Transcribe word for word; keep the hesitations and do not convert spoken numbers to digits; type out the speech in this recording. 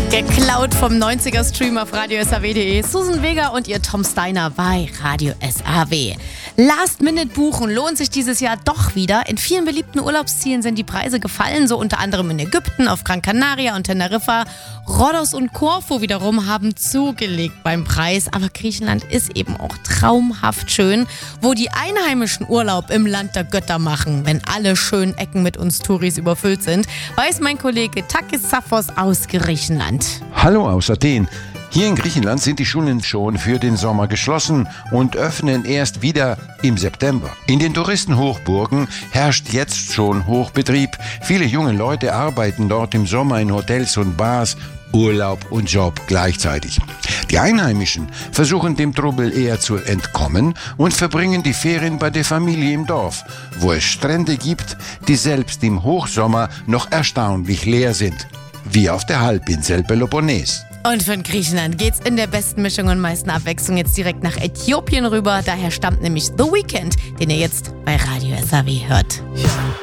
Geklaut vom neunziger-Stream auf radio s a w punkt de. Susan Vega und ihr Tom Steiner bei Radio S A W. Last-Minute-Buchen lohnt sich dieses Jahr doch wieder. In vielen beliebten Urlaubszielen sind die Preise gefallen, so unter anderem in Ägypten, auf Gran Canaria und Teneriffa. Rhodos und Korfu wiederum haben zugelegt beim Preis. Aber Griechenland ist eben auch traumhaft schön, wo die Einheimischen Urlaub im Land der Götter machen, wenn alle schönen Ecken mit uns Touris überfüllt sind, weiß mein Kollege Takis Saphos aus Griechenland. Hallo aus Athen. Hier in Griechenland sind die Schulen schon für den Sommer geschlossen und öffnen erst wieder im September. In den Touristenhochburgen herrscht jetzt schon Hochbetrieb. Viele junge Leute arbeiten dort im Sommer in Hotels und Bars, Urlaub und Job gleichzeitig. Die Einheimischen versuchen dem Trubel eher zu entkommen und verbringen die Ferien bei der Familie im Dorf, wo es Strände gibt, die selbst im Hochsommer noch erstaunlich leer sind, wie auf der Halbinsel Peloponnes. Und von Griechenland geht's in der besten Mischung und meisten Abwechslung jetzt direkt nach Äthiopien rüber. Daher stammt nämlich The Weeknd, den ihr jetzt bei Radio S A W hört.